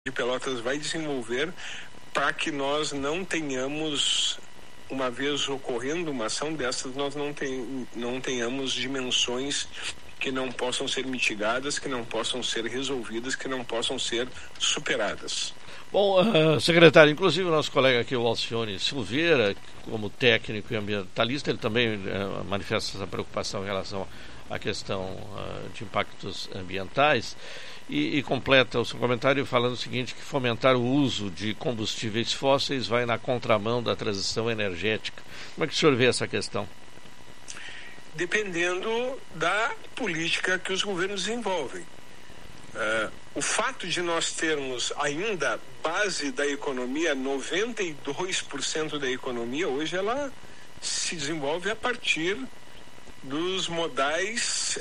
de Pelotas vai desenvolver para que nós não tenhamos, uma vez ocorrendo uma ação dessas, nós não tenhamos dimensões que não possam ser mitigadas, que não possam ser resolvidas, que não possam ser superadas. Bom, secretário, inclusive o nosso colega aqui, o Alcione Silveira, como técnico e ambientalista, ele também manifesta essa preocupação em relação à questão de impactos ambientais e completa o seu comentário falando o seguinte, que fomentar o uso de combustíveis fósseis vai na contramão da transição energética. Como é que o senhor vê essa questão? Dependendo da política que os governos desenvolvem. O fato de nós termos ainda base da economia, 92% da economia hoje ela se desenvolve a partir dos modais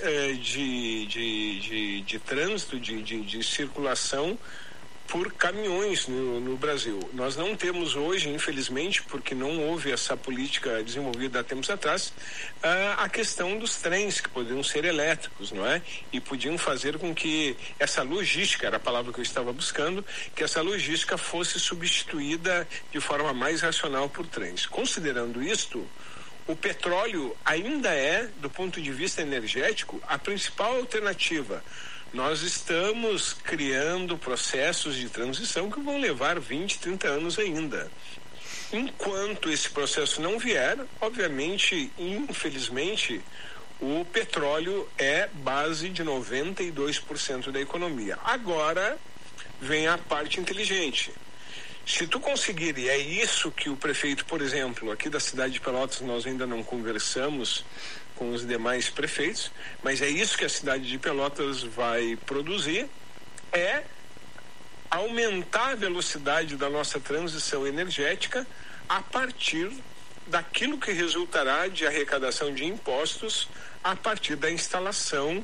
de trânsito, de circulação por caminhões no Brasil. Nós não temos hoje, infelizmente, porque não houve essa política desenvolvida há tempos atrás, a questão dos trens, que poderiam ser elétricos, não é? E podiam fazer com que essa logística, era a palavra que eu estava buscando, que essa logística fosse substituída de forma mais racional por trens. Considerando isto, o petróleo ainda é, do ponto de vista energético, a principal alternativa. Nós estamos criando processos de transição que vão levar 20, 30 anos ainda. Enquanto esse processo não vier, obviamente, infelizmente, o petróleo é base de 92% da economia. Agora vem a parte inteligente. Se tu conseguir, e é isso que o prefeito, por exemplo, aqui da cidade de Pelotas, nós ainda não conversamos com os demais prefeitos, mas é isso que a cidade de Pelotas vai produzir, é aumentar a velocidade da nossa transição energética a partir daquilo que resultará de arrecadação de impostos a partir da instalação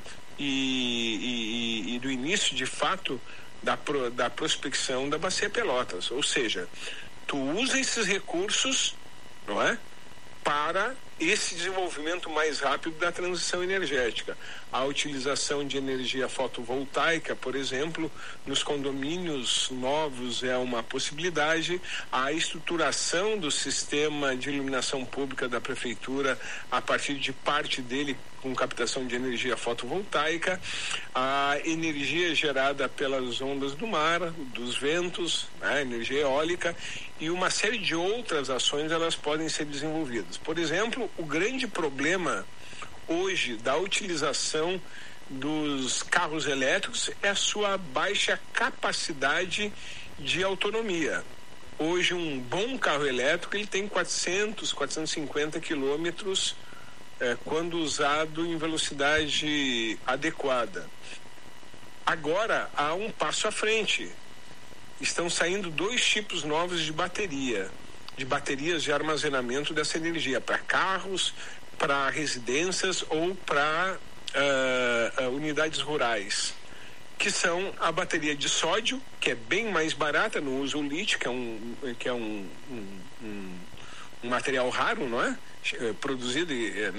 e do início, de fato, da prospecção da Bacia Pelotas. Ou seja, tu usa esses recursos, não é, para esse desenvolvimento mais rápido da transição energética. A utilização de energia fotovoltaica, por exemplo, nos condomínios novos é uma possibilidade. A estruturação do sistema de iluminação pública da prefeitura, a partir de parte dele com captação de energia fotovoltaica, a energia gerada pelas ondas do mar, dos ventos, né, energia eólica, e uma série de outras ações elas podem ser desenvolvidas. Por exemplo, o grande problema hoje da utilização dos carros elétricos é a sua baixa capacidade de autonomia. Hoje um bom carro elétrico ele tem 400, 450 quilômetros quando usado em velocidade adequada. Agora há um passo à frente. Estão saindo 2 tipos novos de baterias de armazenamento dessa energia para carros, para residências ou para unidades rurais, que são a bateria de sódio, que é bem mais barata, não usa o lítio, que é um material raro, não é? Produzido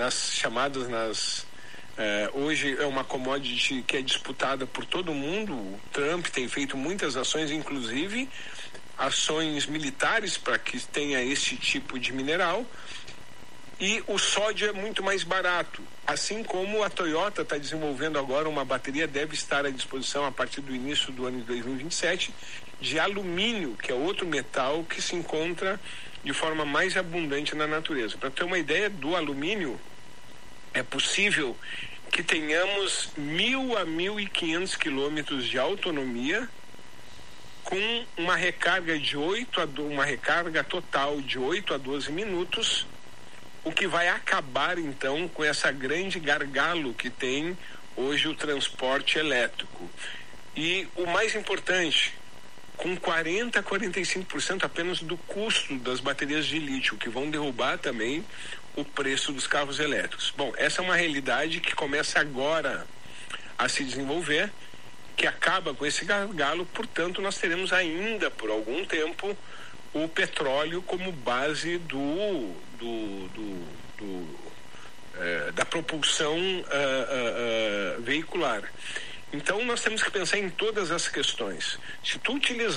hoje é uma commodity que é disputada por todo mundo. O Trump tem feito muitas ações, inclusive ações militares para que tenha esse tipo de mineral, e o sódio é muito mais barato, assim como a Toyota está desenvolvendo agora uma bateria, deve estar à disposição a partir do início do ano de 2027, de alumínio, que é outro metal que se encontra de forma mais abundante na natureza. Para ter uma ideia do alumínio, é possível que tenhamos 1.000 a 1.500 quilômetros de autonomia com uma recarga total de 8 a 12 minutos, o que vai acabar então com essa grande gargalo que tem hoje o transporte elétrico. E o mais importante, com 40 a 45% apenas do custo das baterias de lítio, que vão derrubar também o preço dos carros elétricos. Bom, essa é uma realidade que começa agora a se desenvolver, que acaba com esse gargalo. Portanto, nós teremos ainda por algum tempo o petróleo como base da propulsão veicular. Então nós temos que pensar em todas essas questões. Se tu utilizar